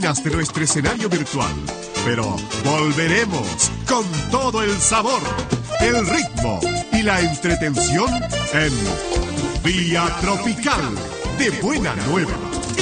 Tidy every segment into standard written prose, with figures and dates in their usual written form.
bambalinas de nuestro escenario virtual. Pero volveremos con todo el sabor, el ritmo y la entretención en Vía Tropical de Buena Nueva.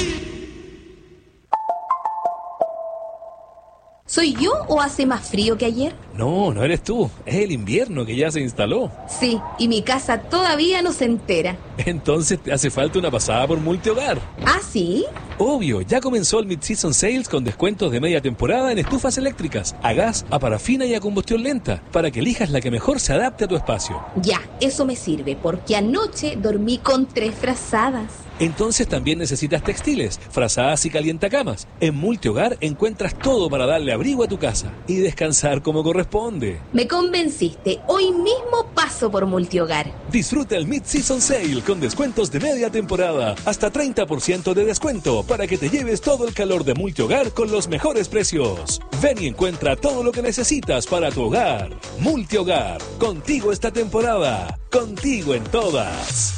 ¿Soy yo o hace más frío que ayer? No, no eres tú. Es el invierno que ya se instaló. Sí, y mi casa todavía no se entera. Entonces te hace falta una pasada por Multihogar. ¿Ah, sí? Obvio, ya comenzó el Mid-Season Sales con descuentos de media temporada en estufas eléctricas, a gas, a parafina y a combustión lenta, para que elijas la que mejor se adapte a tu espacio. Ya, eso me sirve, porque anoche dormí con 3 frazadas. Entonces también necesitas textiles, frazadas y calientacamas. En Multihogar encuentras todo para darle abrigo a tu casa y descansar como corresponde. Me convenciste. Hoy mismo paso por Multihogar. Disfruta el Mid-Season Sale con descuentos de media temporada. Hasta 30% de descuento para que te lleves todo el calor de Multihogar con los mejores precios. Ven y encuentra todo lo que necesitas para tu hogar. Multihogar, contigo esta temporada. Contigo en todas.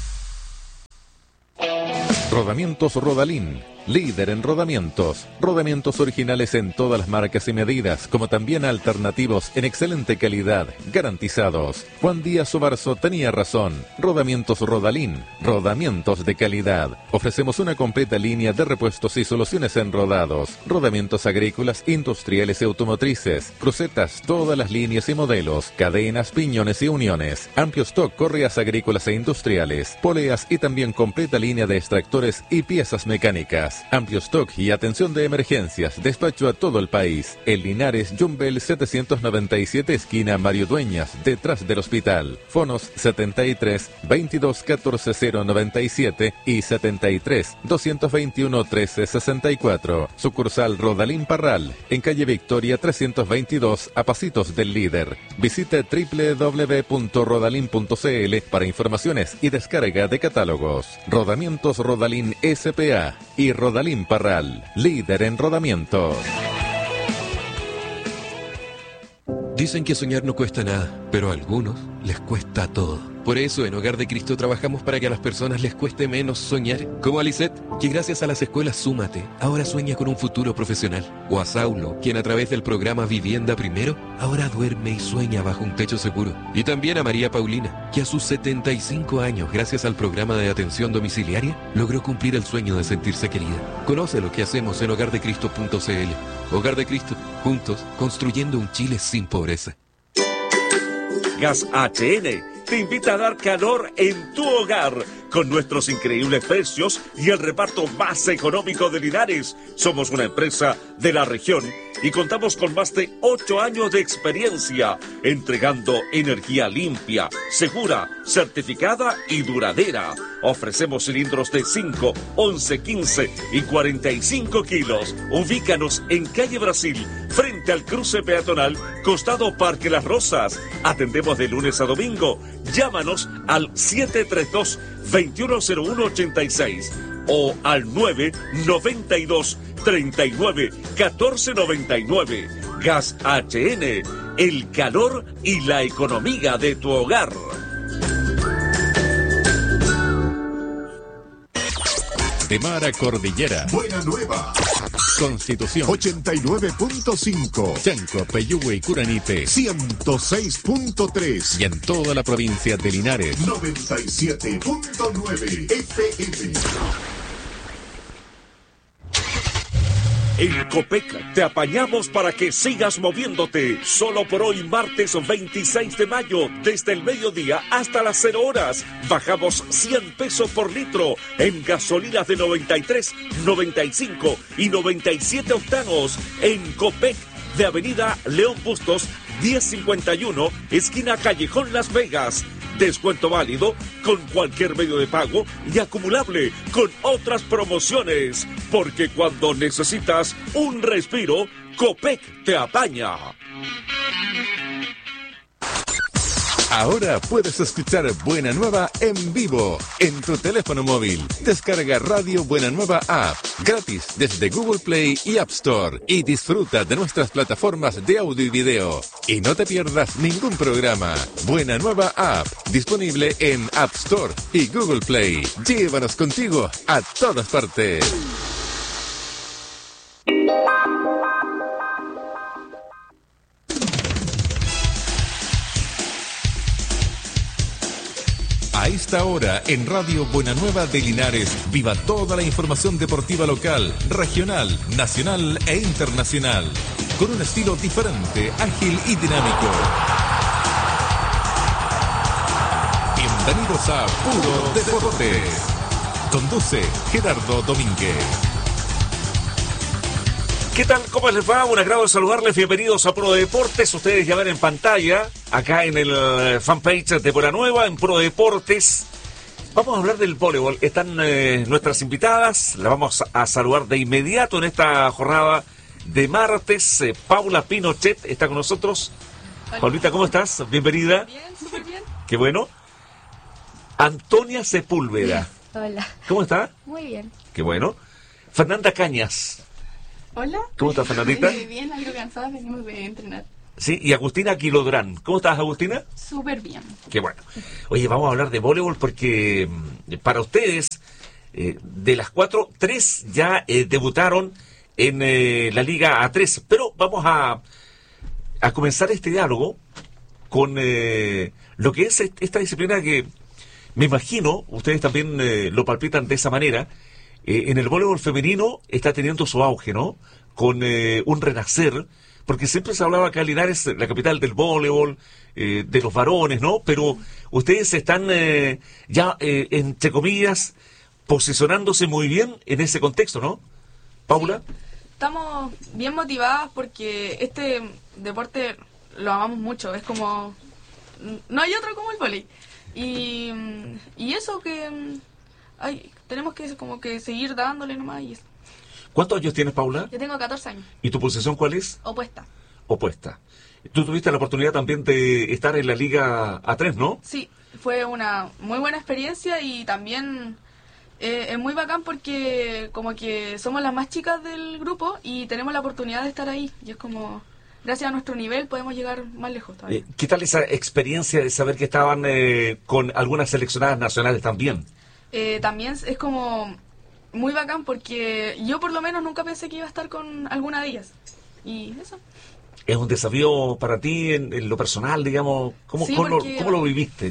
Rodamientos Rodalín, líder en rodamientos. Rodamientos originales en todas las marcas y medidas, como también alternativos en excelente calidad, garantizados. Juan Díaz Obarzo tenía razón. Rodamientos Rodalín, rodamientos de calidad. Ofrecemos una completa línea de repuestos y soluciones en rodados, rodamientos agrícolas, industriales y automotrices, crucetas, todas las líneas y modelos, cadenas, piñones y uniones, amplio stock, correas agrícolas e industriales, poleas y también completa línea de extractores y piezas mecánicas. Amplio stock y atención de emergencias. Despacho a todo el país. En Linares, Jumbel 797, esquina Mario Dueñas, detrás del hospital. Fonos 73 22 14 097 y 73 221 13 64. Sucursal Rodalín Parral, en calle Victoria 322, a pasitos del líder. Visite www.rodalin.cl para informaciones y descarga de catálogos. Rodamientos Rodalín S.P.A. y Rodalín Parral, líder en rodamientos. Dicen que soñar no cuesta nada, pero a algunos les cuesta todo. Por eso en Hogar de Cristo trabajamos para que a las personas les cueste menos soñar. Como a Lisette, que gracias a las escuelas Súmate, ahora sueña con un futuro profesional. O a Saulo, quien a través del programa Vivienda Primero, ahora duerme y sueña bajo un techo seguro. Y también a María Paulina, que a sus 75 años, gracias al programa de atención domiciliaria, logró cumplir el sueño de sentirse querida. Conoce lo que hacemos en hogardecristo.cl. Hogar de Cristo, juntos, construyendo un Chile sin pobreza. Gas HN te invita a dar calor en tu hogar con nuestros increíbles precios y el reparto más económico de Linares. Somos una empresa de la región y contamos con más de 8 años de experiencia entregando energía limpia, segura, certificada y duradera. Ofrecemos cilindros de 5, 11, 15 y 45 kilos. Ubícanos en calle Brasil, frente al cruce peatonal, costado Parque Las Rosas. Atendemos de lunes a domingo. Llámanos al 732-210186 o al 992-39-1499. Gas HN, el calor y la economía de tu hogar. De mar a cordillera. Buena Nueva. Constitución 89.5. Chanco, Peyúgue y Curanipe 106.3. y en toda la provincia de Linares 97.9 FM. En Copec te apañamos para que sigas moviéndote. Solo por hoy, martes 26 de mayo, desde el mediodía hasta las 0 horas. Bajamos 100 pesos por litro en gasolinas de 93, 95 y 97 octanos. En Copec de Avenida León Bustos, 1051, esquina Callejón Las Vegas. Descuento válido con cualquier medio de pago y acumulable con otras promociones. Porque cuando necesitas un respiro, Copec te apaña. Ahora puedes escuchar Buena Nueva en vivo en tu teléfono móvil. Descarga Radio Buena Nueva App gratis desde Google Play y App Store y disfruta de nuestras plataformas de audio y video. Y no te pierdas ningún programa. Buena Nueva App, disponible en App Store y Google Play. Llévanos contigo a todas partes. A esta hora, en Radio Buenanueva de Linares, viva toda la información deportiva local, regional, nacional e internacional, con un estilo diferente, ágil y dinámico. Bienvenidos a Puro Deportes. Conduce Gerardo Domínguez. ¿Qué tal? ¿Cómo les va? Un agrado saludarles. Bienvenidos a Pro Deportes. Ustedes ya ven en pantalla, acá en el fanpage de Buenanueva, en Pro Deportes. Vamos a hablar del voleibol. Están nuestras invitadas. Las vamos a saludar de inmediato en esta jornada de martes. Paula Pinochet está con nosotros. Hola. Paulita, ¿cómo estás? Bienvenida. Bien, súper bien. Qué bueno. Antonia Sepúlveda. Hola. ¿Cómo está? Muy bien. Qué bueno. Fernanda Cañas. Hola. ¿Cómo estás, Fernandita? Bien, algo cansada, venimos de entrenar. Sí, y Agustina Quilodrán. ¿Cómo estás, Agustina? Súper bien. Qué bueno. Oye, vamos a hablar de voleibol porque para ustedes, de las 4, 3 ya debutaron en la Liga A3. Pero vamos a comenzar este diálogo con lo que es esta disciplina que me imagino, ustedes también lo palpitan de esa manera. En el voleibol femenino está teniendo su auge, ¿no? Con un renacer, porque siempre se hablaba acá en Linares, la capital del voleibol, de los varones, ¿no? Pero ustedes están ya, entre comillas, posicionándose muy bien en ese contexto, ¿no? Paula. Sí. Estamos bien motivadas porque este deporte lo amamos mucho, es como... No hay otro como el voleibol. Y eso que... tenemos que como que seguir dándole nomás y eso. ¿Cuántos años tienes, Paula? Yo tengo 14 años. ¿Y tu posición cuál es? Opuesta. Opuesta. Tú tuviste la oportunidad también de estar en la Liga A3, ¿no? Sí, fue una muy buena experiencia y también es muy bacán porque como que somos las más chicas del grupo y tenemos la oportunidad de estar ahí. Y es como, gracias a nuestro nivel podemos llegar más lejos todavía. ¿Qué tal esa experiencia de saber que estaban con algunas seleccionadas nacionales también? También es como muy bacán porque yo por lo menos nunca pensé que iba a estar con alguna de ellas. Y eso. ¿Es un desafío para ti en lo personal, digamos? ¿Cómo lo viviste?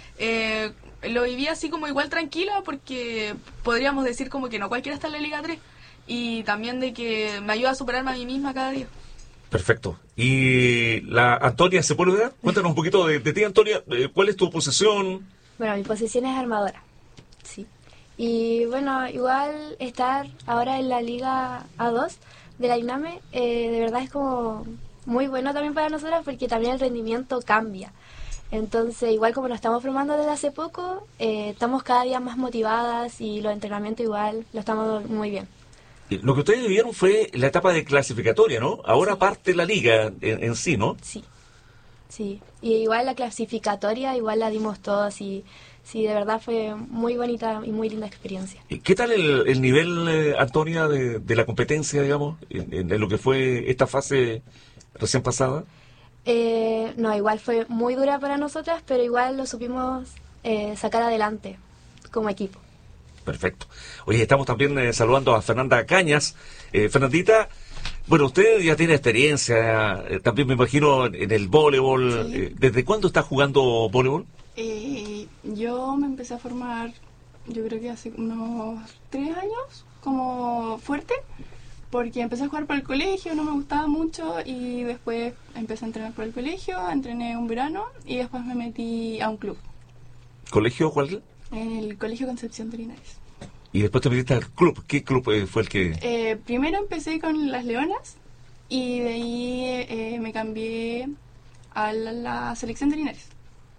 Lo viví así como igual tranquila porque podríamos decir como que no cualquiera está en la Liga 3. Y también de que me ayuda a superarme a mí misma cada día. Perfecto. ¿Y la Antonia Sepúlveda? Cuéntanos un poquito de ti, Antonia. ¿Cuál es tu posición? Bueno, mi posición es armadora. Sí. Y bueno, igual estar ahora en la Liga A2 de la INAME, de verdad es como muy bueno también para nosotras porque también el rendimiento cambia. Entonces, igual como nos estamos formando desde hace poco, estamos cada día más motivadas y los entrenamientos igual lo estamos muy bien. Lo que ustedes vivieron fue la etapa de clasificatoria, ¿no? Ahora sí. Parte la liga en sí, ¿no? Sí, sí. Y igual la clasificatoria, igual la dimos todos y... Sí, de verdad fue muy bonita y muy linda experiencia. ¿Qué tal el nivel, Antonia, de la competencia, digamos, en lo que fue esta fase recién pasada? No, igual fue muy dura para nosotras, pero igual lo supimos sacar adelante como equipo. Perfecto. Oye, estamos también saludando a Fernanda Cañas. Fernandita, bueno, usted ya tiene experiencia, también me imagino en el voleibol. Sí. ¿Desde cuándo está jugando voleibol? Yo me empecé a formar, yo creo que hace unos 3 años, como fuerte, porque empecé a jugar por el colegio, no me gustaba mucho, y después empecé a entrenar por el colegio, entrené un verano, y después me metí a un club. ¿Colegio cuál? En el Colegio Concepción de Linares. Y después te metiste al club. ¿Qué club fue el que...? Primero empecé con las Leonas, y de ahí me cambié a la selección de Linares.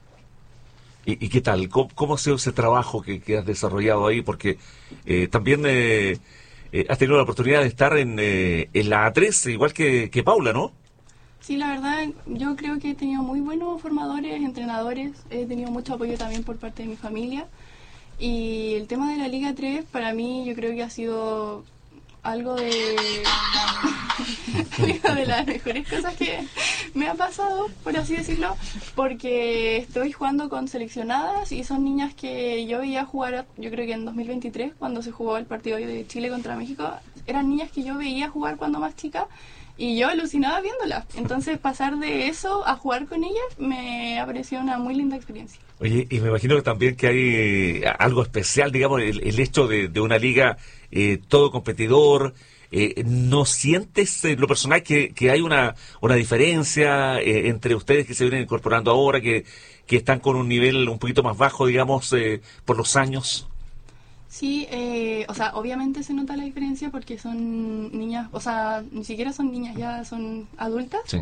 ¿Y qué tal? ¿Cómo ha sido ese trabajo que has desarrollado ahí? Porque también has tenido la oportunidad de estar en la A3, igual que Paula, ¿no? Sí, la verdad, yo creo que he tenido muy buenos formadores, entrenadores. He tenido mucho apoyo también por parte de mi familia. Y el tema de la Liga 3, para mí, yo creo que ha sido algo de de las mejores cosas que me ha pasado, por así decirlo, porque estoy jugando con seleccionadas y son niñas que yo veía jugar, yo creo que en 2023, cuando se jugó el partido de Chile contra México, eran niñas que yo veía jugar cuando más chica y yo alucinaba viéndolas. Entonces pasar de eso a jugar con ellas me ha parecido una muy linda experiencia. Oye, y me imagino que también que hay algo especial, digamos, el hecho de una liga todo competidor. ¿No sientes en lo personal que hay una diferencia entre ustedes que se vienen incorporando ahora, que están con un nivel un poquito más bajo, digamos, por los años? Sí, o sea, obviamente se nota la diferencia porque son niñas, o sea, ni siquiera son niñas, ya son adultas. Sí.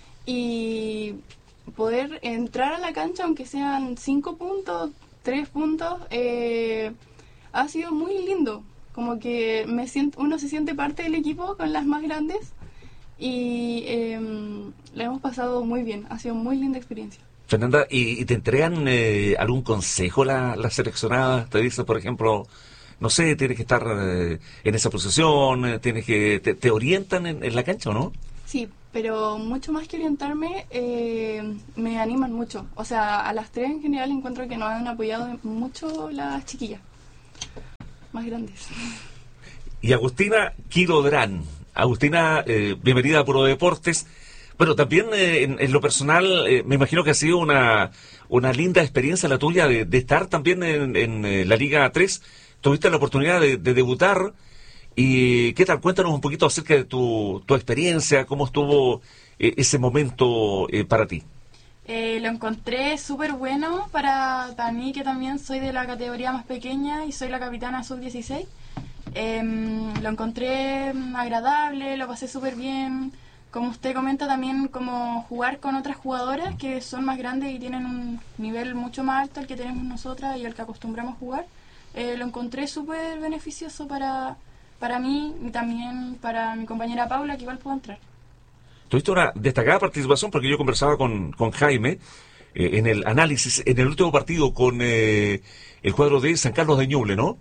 Y poder entrar a la cancha, aunque sean 5 puntos, 3 puntos, ha sido muy lindo. Como que uno se siente parte del equipo con las más grandes y la hemos pasado muy bien. Ha sido muy linda experiencia. Fernanda, ¿y te entregan algún consejo las seleccionadas? Te dicen, por ejemplo, no sé, tienes que estar en esa posición, tienes que te orientan en la cancha, ¿o no? Sí, pero mucho más que orientarme, me animan mucho. O sea, a las 3 en general encuentro que nos han apoyado mucho las chiquillas más grandes. Y Agustina Quirodrán. Agustina, bienvenida a Puro Deportes. Bueno, también en lo personal, me imagino que ha sido una linda experiencia la tuya de estar también en la Liga 3. Tuviste la oportunidad de debutar. ¿Y qué tal? Cuéntanos un poquito acerca de tu experiencia, cómo estuvo ese momento para ti. Lo encontré súper bueno para mí, que también soy de la categoría más pequeña y soy la capitana sub-16. Lo encontré agradable, lo pasé súper bien. Como usted comenta, también como jugar con otras jugadoras que son más grandes y tienen un nivel mucho más alto al que tenemos nosotras y al que acostumbramos jugar. Lo encontré súper beneficioso para mí y también para mi compañera Paula, que igual pudo entrar. Tuviste una destacada participación porque yo conversaba con Jaime en el análisis, en el último partido con el cuadro de San Carlos de Ñuble, ¿no?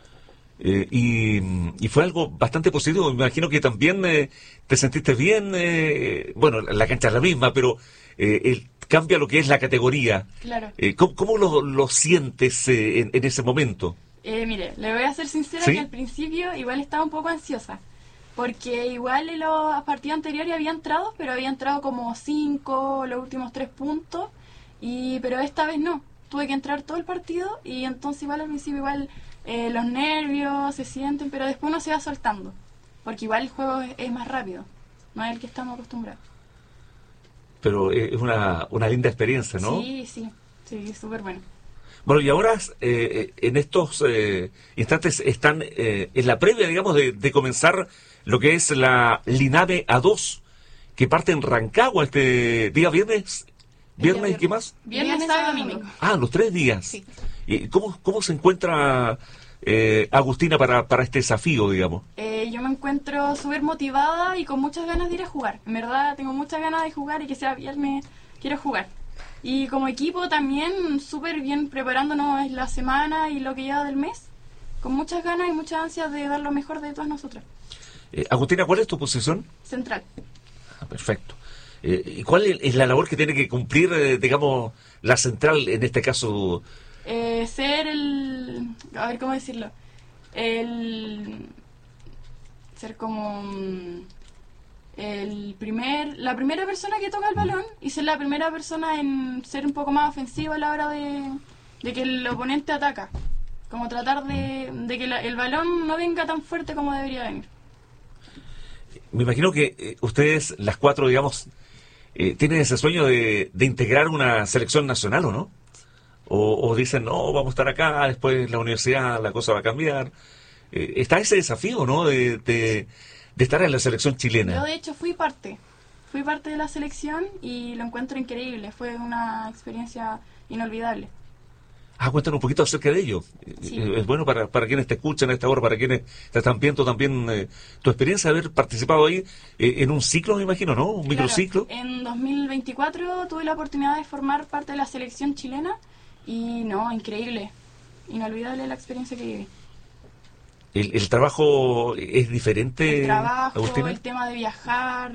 Y fue algo bastante positivo. Me imagino que también te sentiste bien. Bueno, la cancha es la misma, pero cambia lo que es la categoría. Claro. ¿Cómo lo sientes en ese momento? Mire, le voy a ser sincera, ¿Sí? que al principio igual estaba un poco ansiosa. Porque igual en los partidos anteriores había entrado, pero había entrado como 5, los últimos 3 puntos, pero esta vez no. Tuve que entrar todo el partido y entonces igual al principio los nervios se sienten, pero después uno se va soltando. Porque igual el juego es más rápido, no es el que estamos acostumbrados. Pero es una linda experiencia, ¿no? Sí, súper bueno. Bueno, y ahora en estos instantes están en la previa, digamos, de comenzar lo que es la Linave A2, que parte en Rancagua este día viernes. ¿Viernes y qué más? Viernes, sábado y domingo. Ah, los 3 días. Sí. ¿Y cómo se encuentra Agustina para este desafío, digamos? Yo me encuentro súper motivada y con muchas ganas de ir a jugar. En verdad, tengo muchas ganas de jugar y que sea viernes quiero jugar. Y como equipo también súper bien preparándonos en la semana y lo que lleva del mes. Con muchas ganas y muchas ansias de dar lo mejor de todas nosotras. Agustina, ¿cuál es tu posición? Central. Ah, perfecto. ¿Y cuál es la labor que tiene que cumplir, digamos, la central en este caso? Ser a ver, ¿cómo decirlo? Ser como la primera persona que toca el balón y ser la primera persona en ser un poco más ofensiva a la hora de que el oponente ataca. Como tratar de que el balón no venga tan fuerte como debería venir. Me imagino que ustedes, las 4, digamos, tienen ese sueño de integrar una selección nacional, ¿o no? O dicen, no, vamos a estar acá, después en la universidad la cosa va a cambiar. Está ese desafío, ¿no? De estar en la selección chilena. Yo, de hecho, fui parte de la selección y lo encuentro increíble. Fue una experiencia inolvidable. Cuéntanos un poquito acerca de ello. Sí. Es bueno para quienes te escuchan a esta hora, para quienes te están viendo también tu experiencia de haber participado ahí en un ciclo, me imagino, ¿no? Un microciclo. En 2024 tuve la oportunidad de formar parte de la selección chilena y no, increíble, inolvidable la experiencia que viví. ¿El trabajo es diferente, El trabajo, Agustina? el tema de viajar,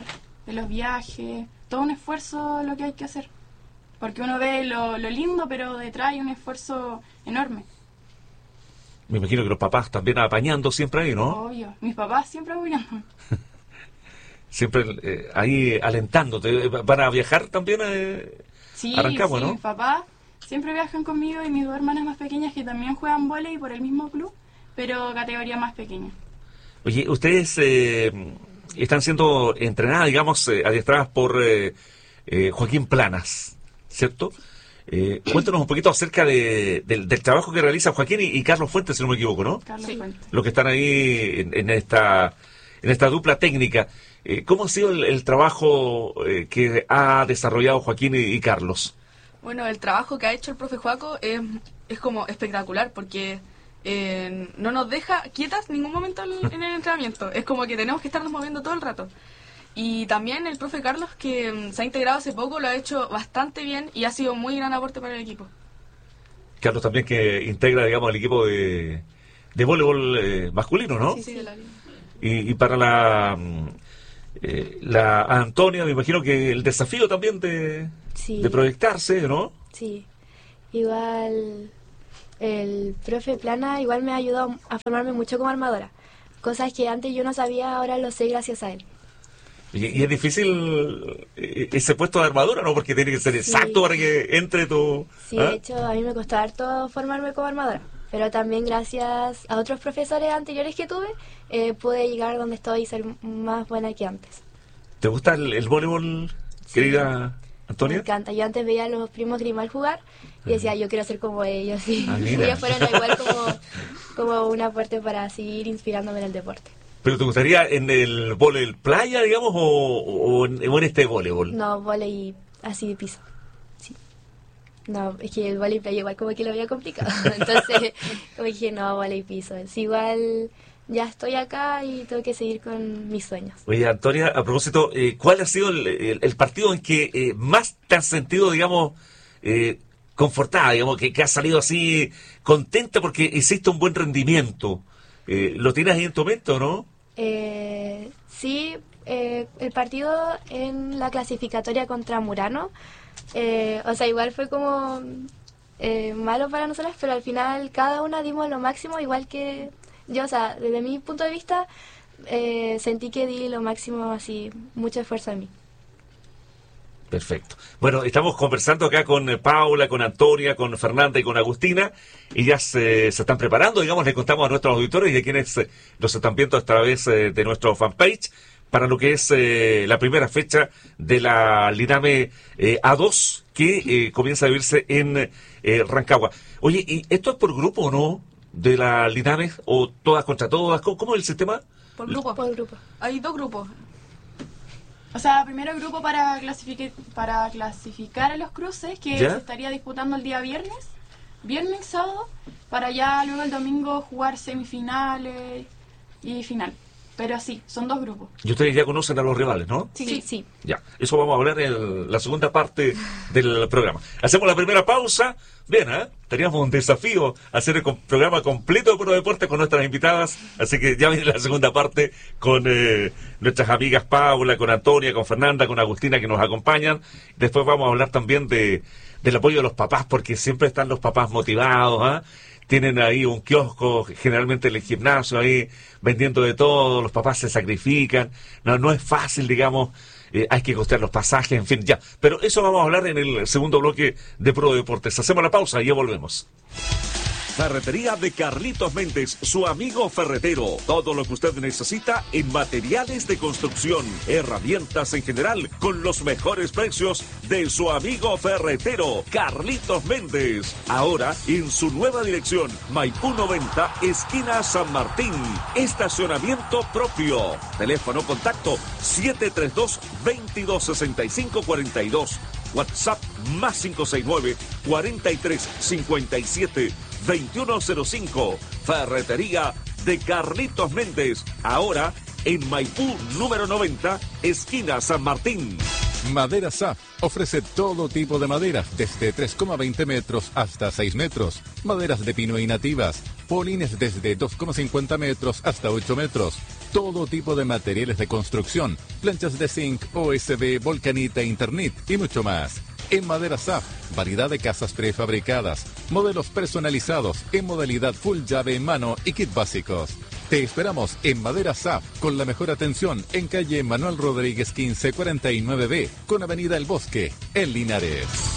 de los viajes, todo un esfuerzo lo que hay que hacer. Porque uno ve lo lindo, pero detrás hay un esfuerzo enorme. Me imagino que los papás también apañando siempre ahí, ¿no? Obvio, mis papás siempre apoyando. Siempre ahí alentándote. ¿Van a viajar también Sí, a Rancagua, sí, no? mis papás siempre viajan conmigo y mis dos hermanas más pequeñas que también juegan vóley por el mismo club, pero categoría más pequeña. Oye, ustedes están siendo entrenadas, digamos, adiestradas por Joaquín Planas, ¿cierto? Cuéntanos un poquito acerca del trabajo que realizan Joaquín y Carlos Fuentes, si no me equivoco, ¿no? Carlos Fuentes. Los que están ahí en esta dupla técnica. ¿Cómo ha sido el trabajo que ha desarrollado Joaquín y Carlos? Bueno, el trabajo que ha hecho el profe Joaco es como espectacular porque no nos deja quietas ningún momento en el entrenamiento. Es como que tenemos que estarnos moviendo todo el rato. Y también el profe Carlos, que se ha integrado hace poco, lo ha hecho bastante bien y ha sido muy gran aporte para el equipo. Carlos también que integra, digamos, el equipo de voleibol masculino, ¿no? Sí, de la línea. Y para la Antonia, me imagino que el desafío también de proyectarse, ¿no? Sí, igual el profe Plana igual me ha ayudado a formarme mucho como armadora. Cosas que antes yo no sabía, ahora lo sé gracias a él. Y es difícil ese puesto de armadura, ¿no? Porque tiene que ser exacto para que entre tu... Sí, de hecho, a mí me costó harto formarme como armadora. Pero también gracias a otros profesores anteriores que tuve, pude llegar donde estoy y ser más buena que antes. ¿Te gusta el voleibol, querida Antonia? Me encanta. Yo antes veía a los primos Grimal jugar y decía, yo quiero ser como ellos. Y ellos fueron igual como un aporte para seguir inspirándome en el deporte. ¿Pero te gustaría en el voleibol playa, digamos, o en este voleibol? No, voleibol así de piso. Sí. No, es que el voleibol playa igual como que lo veía complicado. Entonces, como dije, no, voleibol piso. Es igual, ya estoy acá y tengo que seguir con mis sueños. Oye, Antonia, a propósito, ¿cuál ha sido el partido en que más te has sentido, digamos, confortada, digamos, que has salido así contenta porque hiciste un buen rendimiento? ¿Lo tienes ahí en tu mente o no? Sí, el partido en la clasificatoria contra Murano, o sea, igual fue como malo para nosotras, pero al final cada una dimos lo máximo, igual que yo, o sea, desde mi punto de vista, sentí que di lo máximo, así, mucho esfuerzo en mí. Perfecto. Bueno, estamos conversando acá con Paula, con Antonia, con Fernanda y con Agustina. Ellas se están preparando, digamos, les contamos a nuestros auditores y a quienes los están viendo a través de nuestro fanpage para lo que es la primera fecha de la Liname A2 que comienza a vivirse en Rancagua. Oye, ¿y esto es por grupo o no? ¿De la Liname o todas contra todas? ¿Cómo es el sistema? Por grupo. Por grupo. Hay 2 grupos. O sea, primero grupo para clasificar a los cruces, que ¿Ya? se estaría disputando el día viernes, sábado, para ya luego el domingo jugar semifinales y final. Pero sí, son 2 grupos. Y ustedes ya conocen a los rivales, ¿no? Sí. Ya, eso vamos a hablar en la segunda parte del programa. Hacemos la primera pausa. Bien, teníamos un desafío, hacer el programa completo de Puro Deporte con nuestras invitadas, así que ya viene la segunda parte con nuestras amigas Paula, con Antonia, con Fernanda, con Agustina que nos acompañan. Después vamos a hablar también del apoyo de los papás, porque siempre están los papás motivados, tienen ahí un kiosco, generalmente en el gimnasio, ahí vendiendo de todo, los papás se sacrifican, no es fácil, digamos, hay que costear los pasajes, en fin, ya. Pero eso vamos a hablar en el segundo bloque de Pro Deportes. Hacemos la pausa y ya volvemos. Ferretería de Carlitos Méndez, su amigo ferretero. Todo lo que usted necesita en materiales de construcción, herramientas en general, con los mejores precios de su amigo ferretero, Carlitos Méndez. Ahora en su nueva dirección, Maipú 90, esquina San Martín. Estacionamiento propio. Teléfono contacto 732-2265-42. WhatsApp más 569-4357-2105. Ferretería de Carlitos Méndez. Ahora en Maipú número 90, esquina San Martín. Madera SAF ofrece todo tipo de maderas, desde 3,20 metros hasta 6 metros. Maderas de pino y nativas. Polines desde 2,50 metros hasta 8 metros. todo tipo de materiales de construcción, planchas de zinc, OSB, Volcanita, Internet y mucho más. En Madera SAF, variedad de casas prefabricadas, modelos personalizados en modalidad full llave en mano y kit básicos. Te esperamos en Madera SAF con la mejor atención en calle Manuel Rodríguez 1549B con avenida El Bosque, en Linares.